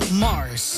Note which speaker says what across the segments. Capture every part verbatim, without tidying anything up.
Speaker 1: Mars.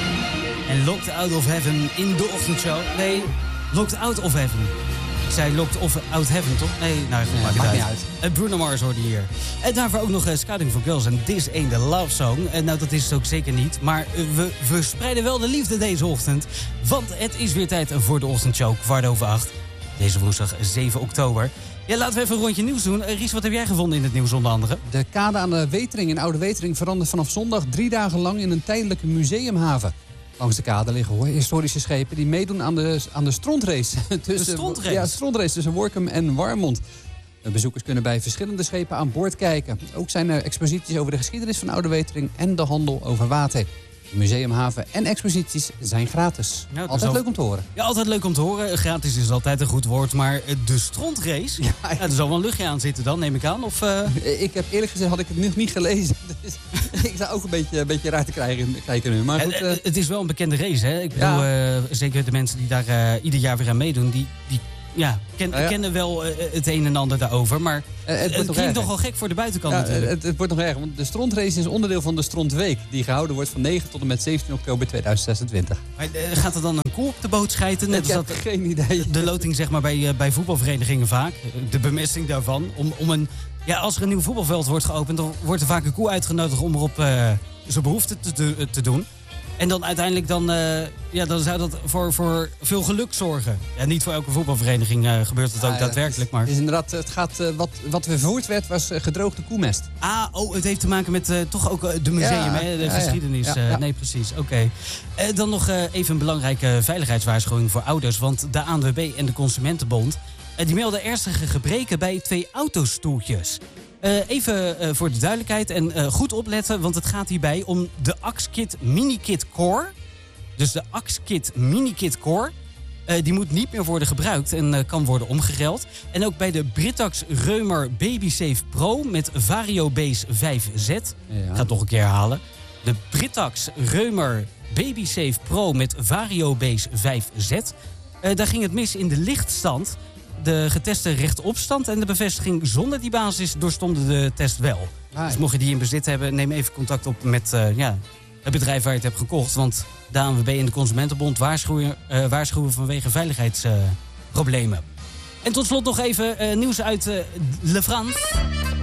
Speaker 1: En Locked Out of Heaven in de ochtendshow. Nee, Locked Out of Heaven. Ik zei Locked of Out Heaven, toch? Nee, nou, goed, maakt het
Speaker 2: maakt
Speaker 1: uit.
Speaker 2: niet uit.
Speaker 1: Uh, Bruno Mars hoorde je hier. En daarvoor ook nog uh, Scouting for Girls en This Ain't a Love Song. Uh, nou, dat is het ook zeker niet. Maar uh, we verspreiden wel de liefde deze ochtend. Want het is weer tijd voor de ochtendshow, kwart over acht. Deze woensdag zeven oktober. Ja, laten we even een rondje nieuws doen. Uh, Ries, wat heb jij gevonden in het nieuws onder andere?
Speaker 2: De kade aan de Wetering in Oude Wetering verandert vanaf zondag drie dagen lang in een tijdelijke museumhaven. Langs de kade liggen hoor, historische schepen die meedoen aan de, aan de strontrace.
Speaker 1: De strontrace?
Speaker 2: Ja, de strontrace tussen Workum en Warmond. De bezoekers kunnen bij verschillende schepen aan boord kijken. Ook zijn er exposities over de geschiedenis van Oude Wetering en de handel over water. De museumhaven en exposities zijn gratis.
Speaker 1: Ja,
Speaker 2: altijd
Speaker 1: al...
Speaker 2: leuk om te horen.
Speaker 1: Ja, altijd leuk om te horen. Gratis is altijd een goed woord. Maar de strontrace, ja, ja, er zal wel een luchtje aan zitten dan, neem ik aan. Of, uh...
Speaker 2: Ik heb eerlijk gezegd, had ik het nog niet gelezen. Dus ik zou ook een beetje, een beetje raar te krijgen, kijken nu. Maar goed,
Speaker 1: uh... Het is wel een bekende race, hè? Ik bedoel,
Speaker 2: ja.
Speaker 1: uh, zeker de mensen die daar uh, ieder jaar weer aan meedoen, die... die... Ja, ken,
Speaker 2: ja, ja.
Speaker 1: kennen wel uh, het een en ander daarover. Maar uh, het, het klinkt toch wel gek voor de buitenkant
Speaker 2: ja,
Speaker 1: natuurlijk.
Speaker 2: Het, het wordt nog erger, want de strontrace is onderdeel van de Strontweek. Die gehouden wordt van negen tot en met zeventien oktober tweeduizend zesentwintig.
Speaker 1: Maar, uh, gaat er dan een koe op de boot schijten? Net
Speaker 2: ik
Speaker 1: als
Speaker 2: heb
Speaker 1: dat,
Speaker 2: geen idee.
Speaker 1: De loting zeg maar, bij, uh, bij voetbalverenigingen vaak. De bemesting daarvan. Om, om een, ja, als er een nieuw voetbalveld wordt geopend, dan wordt er vaak een koe uitgenodigd om erop uh, zijn behoefte te, te, te doen. En dan uiteindelijk dan, uh, ja, dan zou dat voor, voor veel geluk zorgen. Ja, niet voor elke voetbalvereniging uh, gebeurt het ook
Speaker 2: ja,
Speaker 1: daadwerkelijk. Maar...
Speaker 2: Het is inderdaad, het gaat, uh, wat, wat vervoerd werd was uh, gedroogde koemest.
Speaker 1: Ah, oh, het heeft te maken met uh, toch ook uh, de museum,
Speaker 2: ja,
Speaker 1: hè? De
Speaker 2: ja,
Speaker 1: geschiedenis.
Speaker 2: ja, ja.
Speaker 1: Uh, nee, precies. Oké. Okay. Uh, dan nog uh, even een belangrijke veiligheidswaarschuwing voor ouders. Want de A N W B en de Consumentenbond uh, die melden ernstige gebreken bij twee autostoeltjes. Uh, even uh, voor de duidelijkheid en uh, goed opletten, want het gaat hierbij om de Axkit Minikit Core. Dus de Axkit Minikit Core, uh, die moet niet meer worden gebruikt en uh, kan worden omgeruild. En ook bij de Britax Reumer BabySafe Pro met VarioBase vijf Z. Ja. Ik ga het nog een keer herhalen. De Britax Reumer BabySafe Pro met VarioBase vijf Z. Uh, daar ging het mis in de lichtstand. De geteste rechtopstand en de bevestiging zonder die basis doorstonden de test wel. Ah, dus mocht je die in bezit hebben, neem even contact op met uh, ja, het bedrijf waar je het hebt gekocht. Want de A N W B en de Consumentenbond waarschuwen, uh, waarschuwen vanwege veiligheidsproblemen. Uh, en tot slot nog even uh, nieuws uit uh, Le France.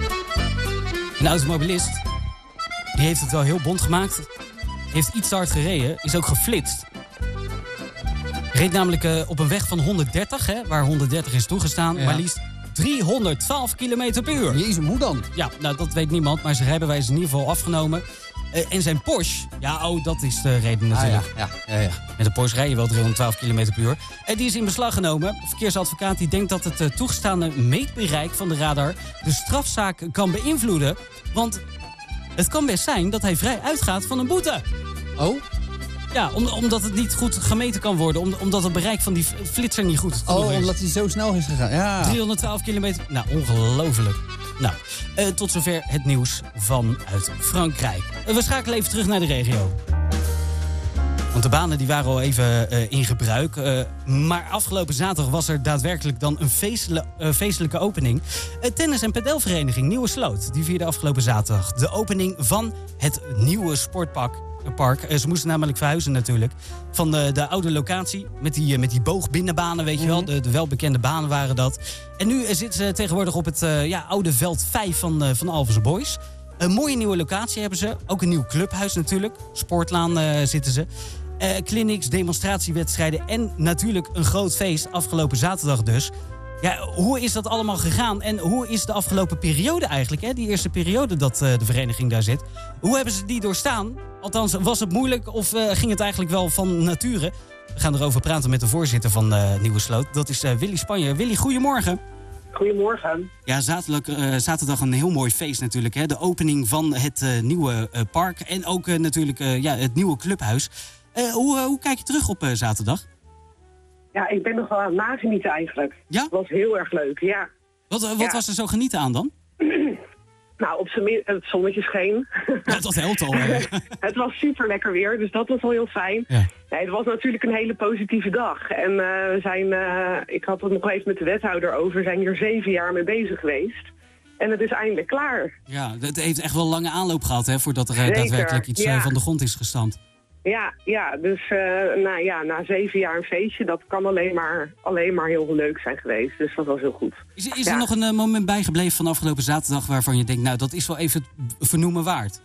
Speaker 1: Een automobilist, die heeft het wel heel bont gemaakt. Heeft iets te hard gereden, is ook geflitst. Reed namelijk uh, op een weg van honderddertig, hè, waar honderddertig is toegestaan, ja. Maar liefst driehonderdtwaalf kilometer per uur.
Speaker 2: Jezus, hoe dan?
Speaker 1: Ja, nou dat weet niemand, maar zijn rijbewijs is in ieder geval afgenomen. Uh, en zijn Porsche, ja, oh, dat is de reden natuurlijk.
Speaker 2: Ah, ja. Ja, ja, ja.
Speaker 1: Met een Porsche rij je wel driehonderdtwaalf kilometer per uur. En die is in beslag genomen. De verkeersadvocaat die denkt dat het uh, toegestane meetbereik van de radar de strafzaak kan beïnvloeden. Want het kan best zijn dat hij vrij uitgaat van een boete.
Speaker 2: Oh?
Speaker 1: Ja, om, omdat het niet goed gemeten kan worden. Om, omdat het bereik van die flitser niet goed genoeg is.
Speaker 2: Oh, omdat hij zo snel is gegaan. Ja.
Speaker 1: driehonderdtwaalf kilometer. Nou, ongelooflijk. Nou, uh, tot zover het nieuws vanuit Frankrijk. Uh, we schakelen even terug naar de regio. Want de banen die waren al even uh, in gebruik. Uh, maar afgelopen zaterdag was er daadwerkelijk dan een feestele, uh, feestelijke opening. Uh, tennis- en padelvereniging Nieuwe Sloot. Die vierde afgelopen zaterdag de opening van het nieuwe sportpark. Park. Ze moesten namelijk verhuizen natuurlijk. Van de, de oude locatie. Met die, met die boogbinnenbanen, weet je wel. De, de welbekende banen waren dat. En nu zitten ze tegenwoordig op het uh, ja, oude veld vijf van, uh, van Alphense Boys. Een mooie nieuwe locatie hebben ze. Ook een nieuw clubhuis natuurlijk. Sportlaan uh, zitten ze. Uh, clinics, demonstratiewedstrijden en natuurlijk een groot feest. Afgelopen zaterdag dus. Ja, hoe is dat allemaal gegaan? En hoe is de afgelopen periode eigenlijk? Hè? Die eerste periode dat uh, de vereniging daar zit. Hoe hebben ze die doorstaan? Althans, was het moeilijk of uh, ging het eigenlijk wel van nature? We gaan erover praten met de voorzitter van uh, Nieuwe Sloot. Dat is uh, Willy Spanje. Willy, goedemorgen.
Speaker 3: Goedemorgen.
Speaker 1: Ja, zaterdag, uh, zaterdag een heel mooi feest natuurlijk. Hè? De opening van het uh, nieuwe uh, park. En ook uh, natuurlijk uh, ja, het nieuwe clubhuis. Uh, hoe, uh, hoe kijk je terug op uh, zaterdag?
Speaker 3: Ja, ik ben nog wel aan het nagenieten eigenlijk.
Speaker 1: Ja?
Speaker 3: Het was heel erg leuk, ja.
Speaker 1: Wat, uh, wat
Speaker 3: ja.
Speaker 1: was er zo genieten aan dan?
Speaker 3: Nou, op z'n min- het zonnetje scheen.
Speaker 1: Ja, dat helpt al.
Speaker 3: Het was super lekker weer, dus dat was wel heel fijn.
Speaker 1: Ja.
Speaker 3: Nee, het was natuurlijk een hele positieve dag. En uh, we zijn, uh, ik had het nog even met de wethouder over, we zijn hier zeven jaar mee bezig geweest. En het is eindelijk klaar.
Speaker 1: Ja, het heeft echt wel een lange aanloop gehad, hè, voordat er uh,
Speaker 3: Zeker,
Speaker 1: daadwerkelijk iets
Speaker 3: ja.
Speaker 1: uh, van de grond is gestampt.
Speaker 3: Ja, ja dus uh, nou, ja, na zeven jaar een feestje, dat kan alleen maar, alleen maar heel leuk zijn geweest. Dus dat was heel goed.
Speaker 1: Is, is
Speaker 3: ja.
Speaker 1: er nog een uh, moment bijgebleven van afgelopen zaterdag waarvan je denkt, nou, dat is wel even het vernoemen waard?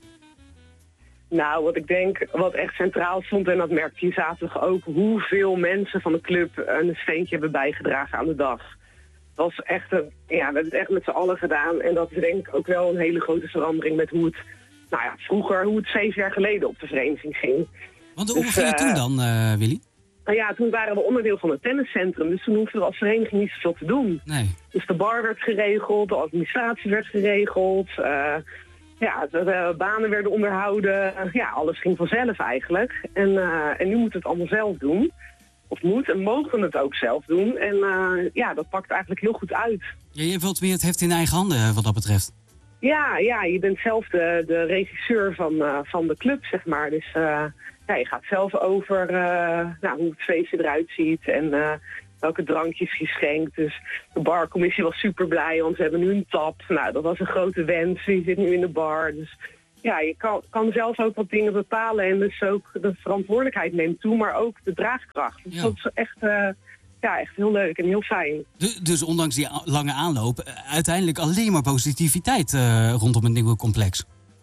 Speaker 3: Nou, wat ik denk, wat echt centraal stond, en dat merkte je zaterdag ook, hoeveel mensen van de club een steentje hebben bijgedragen aan de dag. Het was echt een, ja, we hebben het echt met z'n allen gedaan. En dat is denk ik ook wel een hele grote verandering met hoe het, nou ja, vroeger, hoe het zeven jaar geleden op de vereniging ging.
Speaker 1: Want hoe
Speaker 3: dus,
Speaker 1: ging het
Speaker 3: uh,
Speaker 1: toen dan, uh, Willy?
Speaker 3: Nou ja, toen waren we onderdeel van het tenniscentrum, dus toen hoefden we als vereniging niet zoveel te doen.
Speaker 1: Nee.
Speaker 3: Dus de bar werd geregeld, de administratie werd geregeld, uh, ja, de, de banen werden onderhouden. Uh, ja, alles ging vanzelf eigenlijk. En, uh, en nu moeten we het allemaal zelf doen. Of moet en mogen het ook zelf doen. En uh, ja, dat pakt eigenlijk heel goed uit.
Speaker 1: Ja, je hebt wat meer het heft in eigen handen wat dat betreft.
Speaker 3: Ja, ja, je bent zelf de, de regisseur van, uh, van de club, zeg maar. Dus uh, ja, je gaat zelf over uh, nou, hoe het feestje eruit ziet en uh, welke drankjes je schenkt. Dus de barcommissie was super blij, want we hebben nu een tap. Nou, dat was een grote wens. Je zit nu in de bar. Dus ja, je kan, kan zelf ook wat dingen bepalen en dus ook de verantwoordelijkheid neemt toe, maar ook de draagkracht. Dus
Speaker 1: ja.
Speaker 3: dat is echt, uh, ja, echt heel leuk en heel fijn.
Speaker 1: Dus, dus ondanks die lange aanloop, uiteindelijk alleen maar positiviteit uh, rondom het nieuwe complex.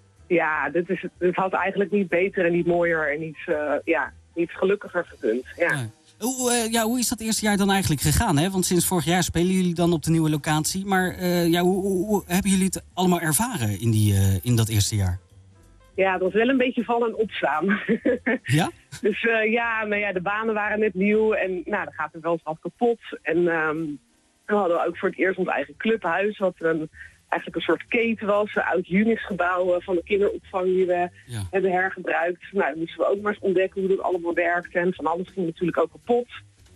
Speaker 3: Ja, dit, is, dit had eigenlijk niet beter en niet mooier en niet, uh, ja, niet gelukkiger gekund. Ja.
Speaker 1: Ja. Hoe, uh, ja, hoe is dat eerste jaar dan eigenlijk gegaan? Hè? Want sinds vorig jaar spelen jullie dan op de nieuwe locatie. Maar uh, ja, hoe, hoe, hoe hebben jullie het allemaal ervaren in, die, uh, in dat eerste jaar?
Speaker 3: Ja, dat was wel een beetje vallen en opstaan.
Speaker 1: Ja?
Speaker 3: Dus uh, ja, nou ja, de banen waren net nieuw en nou, dan gaat er wel eens wat kapot. En um, we hadden ook voor het eerst ons eigen clubhuis, wat een, eigenlijk een soort keten was. Een oud Unis-gebouw van de kinderopvang die we
Speaker 1: ja.
Speaker 3: hebben hergebruikt. Nou, dan moesten we ook maar eens ontdekken hoe dat allemaal werkte. En van alles ging natuurlijk ook kapot.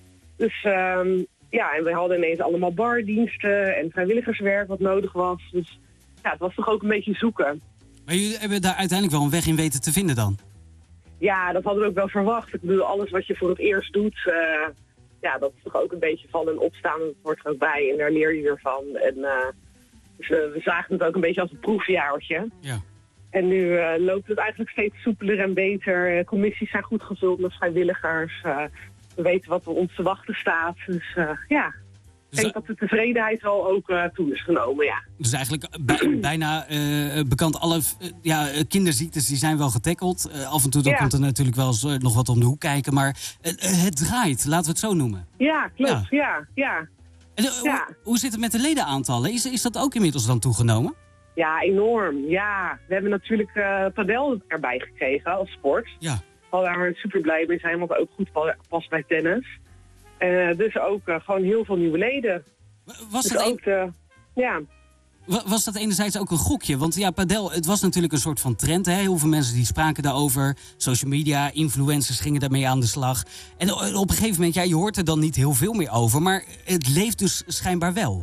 Speaker 3: Dus um, ja, en we hadden ineens allemaal bardiensten en vrijwilligerswerk wat nodig was. Dus ja, het was toch ook een beetje zoeken.
Speaker 1: Maar jullie hebben daar uiteindelijk wel een weg in weten te vinden dan?
Speaker 3: Ja, dat hadden we ook wel verwacht. Ik bedoel, alles wat je voor het eerst doet, uh, ja, dat is toch ook een beetje vallen en opstaan. Dat hoort er ook bij en daar leer je weer van. En uh, dus, uh, we zagen het ook een beetje als een proefjaartje.
Speaker 1: Ja.
Speaker 3: En nu uh, loopt het eigenlijk steeds soepeler en beter. Uh, commissies zijn goed gevuld met vrijwilligers. Uh, we weten wat er ons te wachten staat. Dus uh, ja... Ik
Speaker 1: Dus,
Speaker 3: denk dat de tevredenheid wel ook uh, toe is genomen, ja.
Speaker 1: Dus eigenlijk bij, bijna uh, bekend alle uh, ja, kinderziektes die zijn wel getackeld. Uh, af en toe dan
Speaker 3: Ja.
Speaker 1: komt er natuurlijk wel eens uh, nog wat om de hoek kijken. Maar uh, uh, het draait, laten we het zo noemen.
Speaker 3: Ja, klopt, ja, ja. ja.
Speaker 1: En, uh,
Speaker 3: Ja.
Speaker 1: hoe, hoe zit het met de ledenaantallen? Is, is dat ook inmiddels dan toegenomen?
Speaker 3: Ja, enorm, ja. We hebben natuurlijk uh, padel erbij gekregen als sport.
Speaker 1: Ja.
Speaker 3: Waar we super blij mee zijn, want ook goed past bij tennis. Uh, dus ook uh, gewoon heel veel nieuwe leden.
Speaker 1: Was
Speaker 3: dus
Speaker 1: dat,
Speaker 3: ook de, ja.
Speaker 1: een, was dat enerzijds ook een gokje? Want ja, padel, het was natuurlijk een soort van trend. Hè? Heel veel mensen die spraken daarover. Social media, influencers gingen daarmee aan de slag. En op een gegeven moment, ja, je hoort er dan niet heel veel meer over. Maar het leeft dus schijnbaar wel.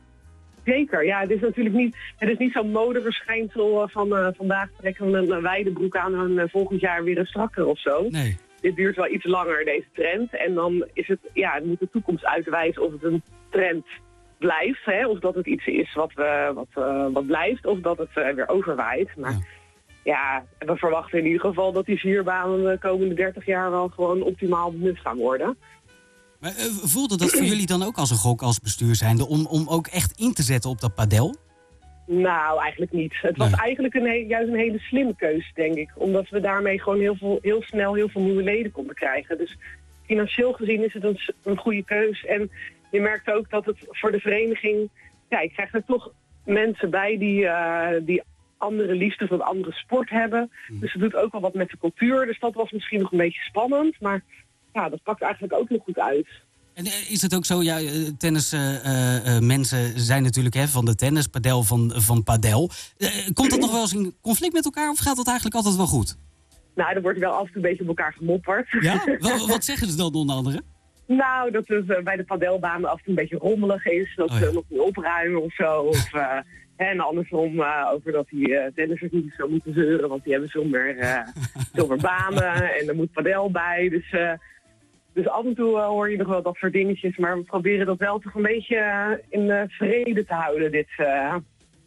Speaker 3: Zeker, ja. Het is natuurlijk niet, het is niet zo'n modeverschijnsel van uh, vandaag trekken we een wijde broek aan en uh, volgend jaar weer een strakker of zo.
Speaker 1: Nee.
Speaker 3: Dit duurt wel iets langer, deze trend. En dan is het, ja, het moet de toekomst uitwijzen of het een trend blijft. Hè? Of dat het iets is wat, we, wat, uh, wat blijft, of dat het uh, weer overwaait. Maar ja. ja, we verwachten in ieder geval dat die vier banen de komende dertig jaar wel gewoon optimaal benut gaan worden.
Speaker 1: Maar uh, voelde dat voor jullie dan ook als een gok als bestuur zijnde om, om ook echt in te zetten op dat padel?
Speaker 3: Nou, eigenlijk niet. Het was
Speaker 1: nee.
Speaker 3: eigenlijk een, juist een hele slimme keuze, denk ik. Omdat we daarmee gewoon heel, veel, heel snel heel veel nieuwe leden konden krijgen. Dus financieel gezien is het een, een goede keus. En je merkt ook dat het voor de vereniging... Ja, je krijgt er toch mensen bij die, uh, die andere liefdes of andere sport hebben. Hmm. Dus het doet ook wel wat met de cultuur. Dus dat was misschien nog een beetje spannend. Maar ja, dat pakt eigenlijk ook nog goed uit.
Speaker 1: En is het ook zo, ja, tennis uh, uh, mensen zijn natuurlijk hè, van de tennis, padel van, van padel. Uh, komt dat nog wel eens in conflict met elkaar of gaat dat eigenlijk altijd wel goed?
Speaker 3: Nou, er wordt wel af en toe een beetje op elkaar gemopperd.
Speaker 1: Ja? wat, wat zeggen ze dan onder andere?
Speaker 3: Nou, dat het uh, bij de padelbanen af en toe een beetje rommelig is. Dat ze oh, ja. nog niet opruimen of zo. Of, uh, en andersom uh, over dat die uh, tennissers niet zo moeten zeuren, want die hebben veel meer, uh, veel meer banen en er moet padel bij. Dus... Uh, Dus af en toe uh, hoor je nog wel dat soort dingetjes. Maar we proberen dat wel toch een beetje uh, in uh, vrede te houden, dit, uh,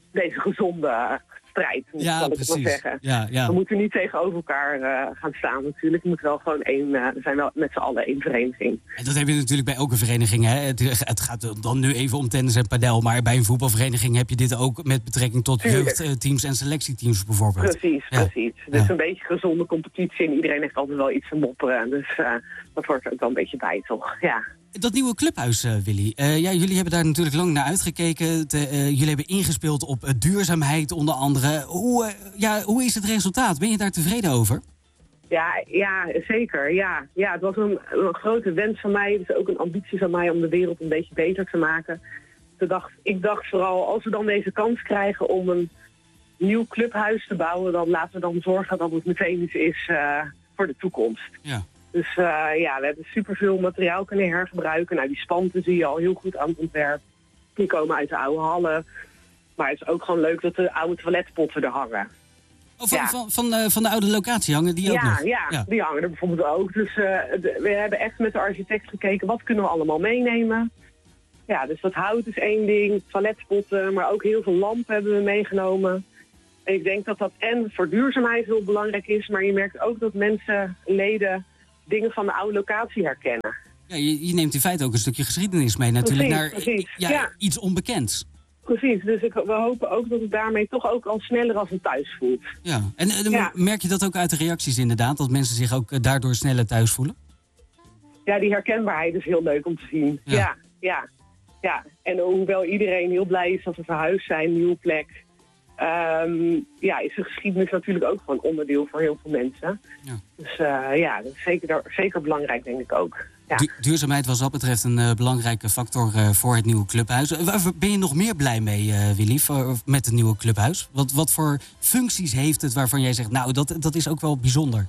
Speaker 3: deze gezonde strijd,
Speaker 1: Ja,
Speaker 3: zal ik
Speaker 1: precies.
Speaker 3: maar zeggen.
Speaker 1: Ja, ja.
Speaker 3: We moeten niet tegenover elkaar uh, gaan staan natuurlijk. We moeten wel gewoon één, uh, we zijn wel met z'n allen één vereniging.
Speaker 1: En dat heb je natuurlijk bij elke vereniging. Hè? Het, het gaat dan nu even om tennis en padel. Maar bij een voetbalvereniging heb je dit ook met betrekking tot jeugdteams en selectieteams bijvoorbeeld.
Speaker 3: Precies,
Speaker 1: Ja.
Speaker 3: precies. Dus
Speaker 1: Ja.
Speaker 3: een beetje gezonde competitie en iedereen heeft altijd wel iets te mopperen. Dus uh, dat hoort er ook wel een beetje bij, toch? Ja.
Speaker 1: Dat nieuwe clubhuis, uh, Willy. Uh, ja, jullie hebben daar natuurlijk lang naar uitgekeken. Te, uh, jullie hebben ingespeeld op uh, duurzaamheid onder andere. Hoe, uh, ja, hoe is het resultaat? Ben je daar tevreden over?
Speaker 3: Ja, ja, zeker. Ja. Ja, het was een, een grote wens van mij. Het is ook een ambitie van mij om de wereld een beetje beter te maken. Ik dacht, ik dacht vooral, als we dan deze kans krijgen om een nieuw clubhuis te bouwen, dan laten we dan zorgen dat het meteen iets is uh, voor de toekomst.
Speaker 1: Ja.
Speaker 3: Dus uh, ja, we hebben superveel materiaal kunnen hergebruiken. Nou, die spanten zie je al heel goed aan het ontwerp. Die komen uit de oude hallen. Maar het is ook gewoon leuk dat de oude toiletpotten er hangen.
Speaker 1: Oh, van,
Speaker 3: Ja.
Speaker 1: van, van, uh, van de oude locatie hangen die ook
Speaker 3: Ja,
Speaker 1: nog?
Speaker 3: ja,
Speaker 1: Ja.
Speaker 3: die hangen er bijvoorbeeld ook. Dus uh, de- we hebben echt met de architect gekeken, wat kunnen we allemaal meenemen? Ja, dus dat hout is één ding, toiletpotten, maar ook heel veel lampen hebben we meegenomen. En ik denk dat dat en voor duurzaamheid heel belangrijk is, maar je merkt ook dat mensen, leden, dingen van de oude locatie herkennen.
Speaker 1: Ja, je, je neemt in feite ook een stukje geschiedenis mee natuurlijk
Speaker 3: Precies,
Speaker 1: naar
Speaker 3: precies.
Speaker 1: Ja,
Speaker 3: Ja.
Speaker 1: iets onbekends.
Speaker 3: Precies, dus ik, we hopen ook dat het daarmee toch ook al sneller als een thuis voelt.
Speaker 1: Ja. En uh,
Speaker 3: Ja.
Speaker 1: merk je dat ook uit de reacties inderdaad? Dat mensen zich ook uh, daardoor sneller thuis voelen?
Speaker 3: Ja, die herkenbaarheid is heel leuk om te zien.
Speaker 1: Ja.
Speaker 3: Ja, ja, ja. En hoewel iedereen heel blij is dat we verhuisd zijn, nieuwe plek, um, ja, is de geschiedenis natuurlijk ook gewoon onderdeel voor heel veel mensen.
Speaker 1: Ja.
Speaker 3: Dus uh, ja, dat is zeker, zeker belangrijk, denk ik ook. Ja.
Speaker 1: Du- duurzaamheid was wat betreft een uh, belangrijke factor uh, voor het nieuwe clubhuis. Uh, waar ben je nog meer blij mee, uh, Willy, voor, met het nieuwe clubhuis? Wat, wat voor functies heeft het waarvan jij zegt, nou, dat, dat is ook wel bijzonder?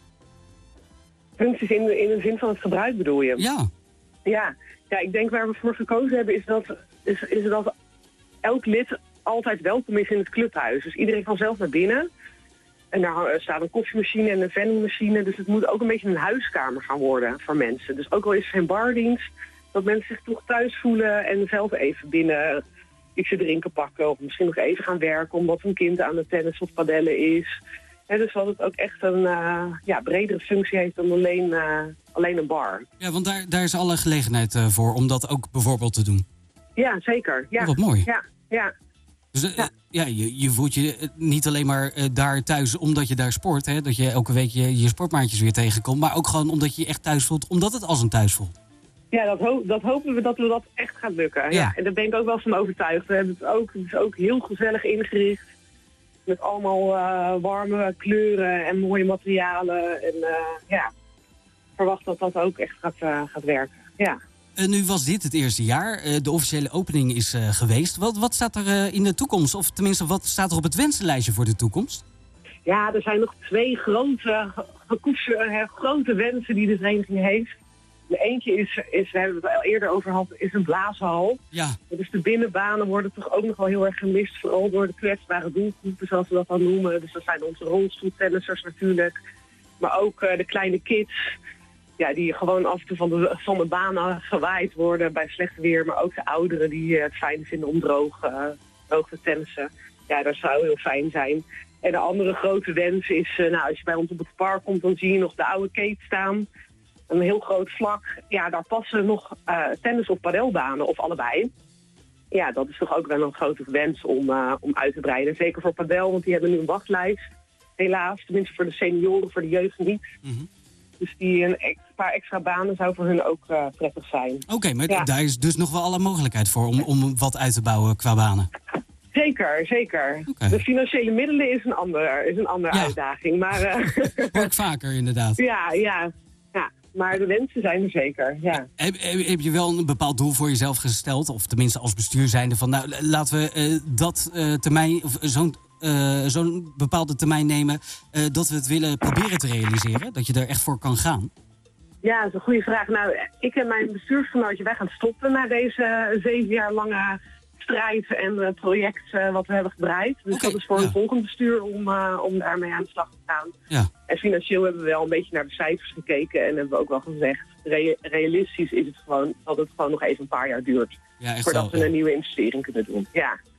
Speaker 3: Functies in de, in de zin van het gebruik bedoel je?
Speaker 1: Ja.
Speaker 3: Ja, ja, ik denk waar we voor gekozen hebben is dat, is, is dat elk lid altijd welkom is in het clubhuis. Dus iedereen kan zelf naar binnen. En daar staat een koffiemachine en een vendingmachine. Dus het moet ook een beetje een huiskamer gaan worden voor mensen. Dus ook al is er geen bardienst, dat mensen zich toch thuis voelen en zelf even binnen iets te drinken pakken. Of misschien nog even gaan werken omdat een kind aan het tennis of padellen is. He, dus dat het ook echt een uh, ja, bredere functie heeft dan alleen, uh, alleen een bar.
Speaker 1: Ja, want daar, daar is alle gelegenheid uh, voor om dat ook bijvoorbeeld te doen.
Speaker 3: Ja, zeker. Ja.
Speaker 1: Oh, wat mooi.
Speaker 3: Ja, ja.
Speaker 1: Dus uh,
Speaker 3: Ja.
Speaker 1: ja, je, je voelt je uh, niet alleen maar uh, daar thuis omdat je daar sport. Hè, dat je elke week je, je sportmaatjes weer tegenkomt. Maar ook gewoon omdat je je echt thuis voelt. Omdat het als een thuis voelt.
Speaker 3: Ja, dat, ho- dat hopen we dat we dat echt gaat lukken. Ja.
Speaker 1: Ja.
Speaker 3: En daar ben ik ook wel van overtuigd. We hebben het ook, het is ook heel gezellig ingericht. Met allemaal uh, warme kleuren en mooie materialen. En uh, ja, ik verwacht dat dat ook echt gaat, uh, gaat werken. Ja.
Speaker 1: Uh, nu was dit het eerste jaar. Uh, de officiële opening is uh, geweest. Wat, wat staat er uh, in de toekomst? Of tenminste, wat staat er op het wensenlijstje voor de toekomst?
Speaker 3: Ja, er zijn nog twee grote, gekoesterde, grote wensen die de vereniging heeft. De eentje is, is, we hebben het al eerder over gehad, is een blazenhal.
Speaker 1: Ja,
Speaker 3: Dus de binnenbanen worden toch ook nog wel heel erg gemist. Vooral door de kwetsbare doelgroepen, zoals we dat dan noemen. Dus dat zijn onze rolstoeltennissers natuurlijk. Maar ook uh, de kleine kids. Ja, die gewoon af en toe van de, van de banen gewaaid worden bij slecht weer. Maar ook de ouderen die uh, het fijn vinden om droog, uh, droog te tennissen. Ja, dat zou heel fijn zijn. En de andere grote wens is, uh, nou, als je bij ons op het park komt, dan zie je nog de oude Kate staan. Een heel groot vlak. Ja, daar passen nog uh, tennis- of padelbanen of allebei. Ja, dat is toch ook wel een grote wens om, uh, om uit te breiden. Zeker voor padel, want die hebben nu een wachtlijst. Helaas, tenminste voor de senioren, voor de jeugd niet.
Speaker 1: mm-hmm.
Speaker 3: Dus die een ex- paar extra banen zou voor hun ook uh, prettig zijn.
Speaker 1: Oké, okay, maar
Speaker 3: Ja.
Speaker 1: daar is dus nog wel alle mogelijkheid voor om, om wat uit te bouwen qua banen.
Speaker 3: Zeker, zeker.
Speaker 1: Oké.
Speaker 3: De financiële middelen is een andere, is een andere
Speaker 1: Ja.
Speaker 3: uitdaging. Maar uh,
Speaker 1: Hoor ik vaker inderdaad.
Speaker 3: ja, ja, ja, maar de wensen zijn er zeker, ja.
Speaker 1: Heb, heb, heb je wel een bepaald doel voor jezelf gesteld? Of tenminste als bestuur zijnde van, nou, laten we uh, dat uh, termijn, of zo'n uh, zo'n bepaalde termijn nemen, uh, dat we het willen proberen te realiseren? Dat je er echt voor kan gaan?
Speaker 3: Ja, dat is een goede vraag. Nou, ik en mijn bestuursgenootje, wij gaan stoppen na deze uh, zeven jaar lange strijd en uh, project uh, wat we hebben gebreid. Dus
Speaker 1: Oké,
Speaker 3: dat is voor
Speaker 1: ja.
Speaker 3: een volgend bestuur om, uh, om daarmee aan de slag te gaan.
Speaker 1: Ja.
Speaker 3: En financieel hebben we wel een beetje naar de cijfers gekeken en hebben we ook wel gezegd, re- realistisch is het gewoon dat het gewoon nog even een paar jaar duurt.
Speaker 1: Ja, echt
Speaker 3: Voordat
Speaker 1: wel.
Speaker 3: we
Speaker 1: Ja.
Speaker 3: een nieuwe investering kunnen doen. Ja,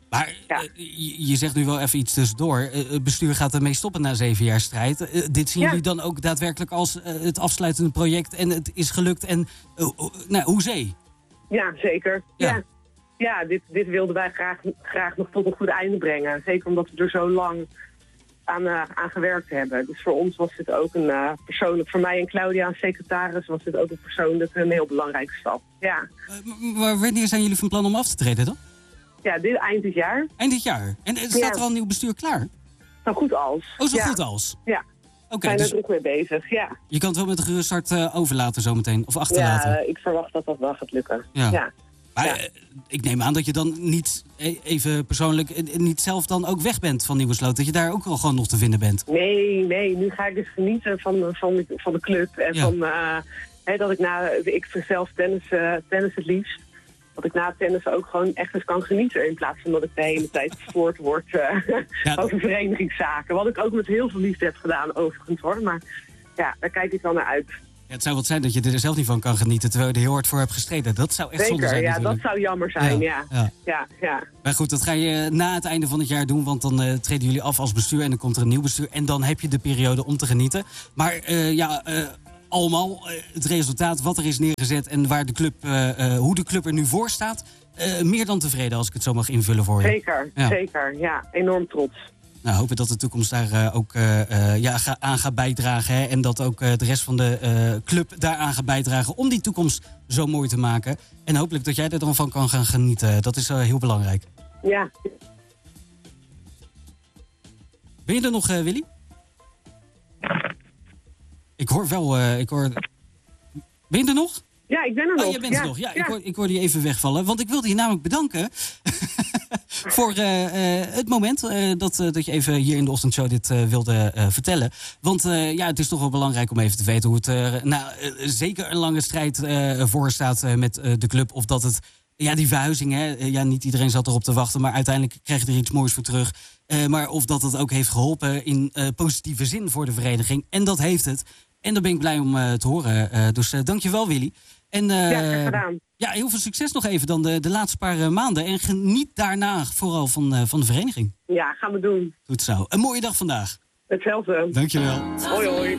Speaker 1: Maar
Speaker 3: Ja.
Speaker 1: uh, je, je zegt nu wel even iets tussendoor. Uh, het bestuur gaat ermee stoppen na zeven jaar strijd. Uh, dit zien
Speaker 3: Ja.
Speaker 1: jullie dan ook daadwerkelijk als uh, het afsluitende project en het is gelukt en uh, uh, nou, hoezee?
Speaker 3: Ja, zeker.
Speaker 1: Ja.
Speaker 3: Ja, ja dit, dit wilden wij graag, graag nog tot een goed einde brengen. Zeker omdat we er zo lang aan, uh, aan gewerkt hebben. Dus voor ons was dit ook een uh, persoonlijk, voor mij en Claudia als secretaris, was dit ook een persoonlijk een heel belangrijke stap. Ja,
Speaker 1: Uh, maar wanneer zijn jullie van plan om af te treden dan?
Speaker 3: ja dit eind dit jaar.
Speaker 1: Eind dit jaar. En uh, staat
Speaker 3: Ja.
Speaker 1: er al een nieuw bestuur klaar?
Speaker 3: Zo goed als.
Speaker 1: Oh, zo
Speaker 3: ja.
Speaker 1: goed als?
Speaker 3: Ja,
Speaker 1: Oké,
Speaker 3: we zijn er
Speaker 1: dus
Speaker 3: druk mee bezig. Ja,
Speaker 1: je kan het wel met een gerust hart uh, overlaten zometeen. Of achterlaten.
Speaker 3: ja uh, ik verwacht dat dat wel gaat lukken.
Speaker 1: Ja.
Speaker 3: Ja.
Speaker 1: Maar
Speaker 3: Ja.
Speaker 1: uh, ik neem aan dat je dan niet, e- even persoonlijk, uh, niet zelf dan ook weg bent van Nieuwersloot. Dat je daar ook wel gewoon nog te vinden bent.
Speaker 3: Nee, nee, nu ga ik dus genieten van, van, de, van de club. En
Speaker 1: Ja.
Speaker 3: van uh, hè, dat ik na, ik vind zelf tennis, uh, tennis het liefst. Dat ik na tennis ook gewoon echt eens kan genieten. In plaats van dat ik de hele tijd verstoord word uh,
Speaker 1: Ja.
Speaker 3: over verenigingszaken. Wat ik ook met heel veel liefde heb gedaan overigens hoor. Maar ja, daar kijk ik wel naar uit.
Speaker 1: Ja, het zou wat zijn dat je er zelf niet van kan genieten terwijl je er heel hard voor hebt gestreden. Dat zou echt zonde
Speaker 3: Zeker,
Speaker 1: zijn
Speaker 3: ja, dat
Speaker 1: natuurlijk.
Speaker 3: zou jammer zijn. Ja,
Speaker 1: Ja,
Speaker 3: ja,
Speaker 1: ja.
Speaker 3: ja. ja.
Speaker 1: Maar goed, dat ga je na het einde van het jaar doen. Want dan uh, treden jullie af als bestuur en dan komt er een nieuw bestuur. En dan heb je de periode om te genieten. Maar uh, ja, uh, allemaal uh, het resultaat wat er is neergezet en waar de club, uh, uh, hoe de club er nu voor staat. Uh, meer dan tevreden als ik het zo mag invullen voor je.
Speaker 3: Zeker,
Speaker 1: Ja.
Speaker 3: zeker. Ja, enorm trots.
Speaker 1: Nou, hopen dat de toekomst daar uh, ook uh, uh, ja, ga, aan gaat bijdragen. Hè? En dat ook uh, de rest van de uh, club daaraan gaat bijdragen om die toekomst zo mooi te maken. En hopelijk dat jij er dan van kan gaan genieten. Dat is uh, heel belangrijk.
Speaker 3: Ja,
Speaker 1: Ben je er nog, uh, Willy? Ik hoor wel, uh, ik hoor... Ben je er nog?
Speaker 3: ja ik ben er nog.
Speaker 1: Oh, je bent
Speaker 3: ja.
Speaker 1: er nog. Ja,
Speaker 3: ja.
Speaker 1: Ik, hoor, ik hoorde je even wegvallen. Want ik wilde je namelijk bedanken voor uh, uh, het moment uh, dat, uh, dat je even hier in de ochtendshow dit uh, wilde uh, vertellen. Want uh, ja, het is toch wel belangrijk om even te weten hoe het uh, nou, uh, zeker een lange strijd uh, voor staat uh, met uh, de club. Of dat het, ja, die verhuizing, hè, uh, ja, niet iedereen zat erop te wachten, maar uiteindelijk krijg je er iets moois voor terug. Uh, maar of dat het ook heeft geholpen in uh, positieve zin voor de vereniging. En dat heeft het. En daar ben ik blij om uh, te horen. Uh, dus uh, dankjewel, Willy. En, uh,
Speaker 3: Ja, graag gedaan.
Speaker 1: Ja, heel veel succes nog even dan de, de laatste paar uh, maanden. En geniet daarna vooral van, uh, van de vereniging.
Speaker 3: Ja, gaan we doen.
Speaker 1: Goed zo. Een mooie dag vandaag.
Speaker 3: Hetzelfde.
Speaker 1: Dankjewel.
Speaker 3: Hoi, hoi.